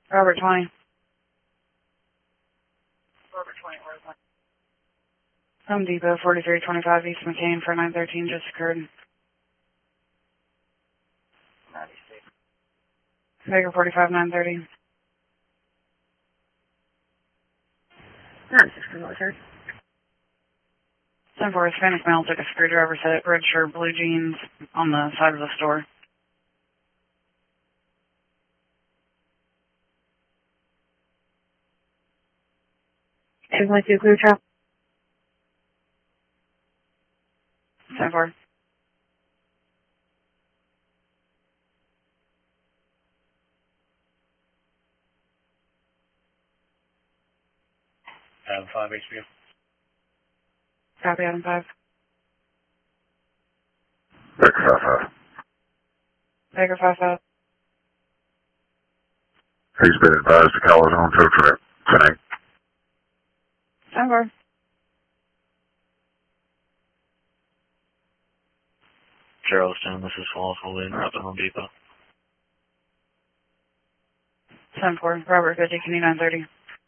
Robert 20. Home Depot, 4325 East McCain for 913 just occurred. Baker 45, 930. 960 military. 10-4, Hispanic male took a screwdriver set, red shirt, blue jeans on the side of the store. Everyone to clear trap. 10-4. Adam 5 HBU. Copy, Adam 5. Baker 5-5. Baker 5-5. He's been advised to call his own tow truck. 10-4. Charlestown, this is Lawful in at the Home Depot. 10-4, Robert 50, can you 930?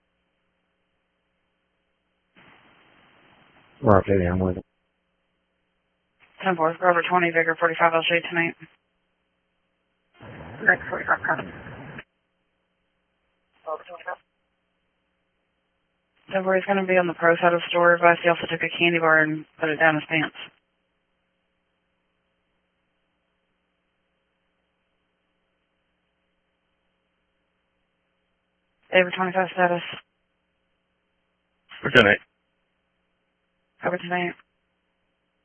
Rob 80, I'm with it. 10-4, Robert 20, Baker 45, I'll show you tonight. Baker 45, copy. 10-4, he's going to be on the pro side of the store, but he also took a candy bar and put it down his pants. David 25 status. Good night. Over tonight.